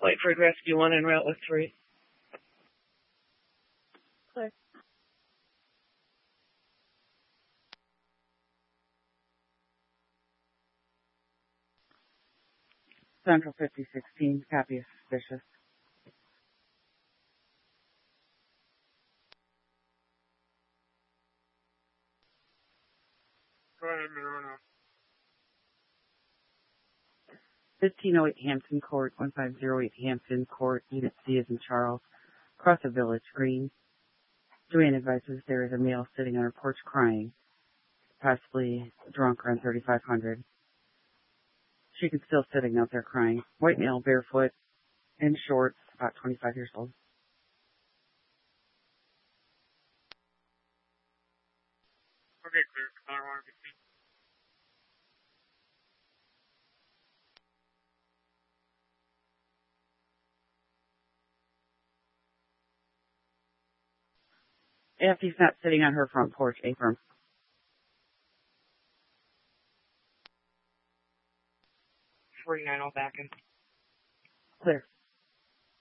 Whiteford Rescue 1 en route with 3. Clear. Central 5016, copy is suspicious. Go ahead, Marona. 1508 Hampton Court, 1508 Hampton Court, Unit C is in Charles, across the Village Green. Joanne advises there is a male sitting on her porch crying, possibly drunk around 3500. She can still sitting out there crying. White male, barefoot, in shorts, about 25 years old. Okay, clear. Caller 1 be seen. If he's not sitting on her front porch, apron. 49 all back in. Clear.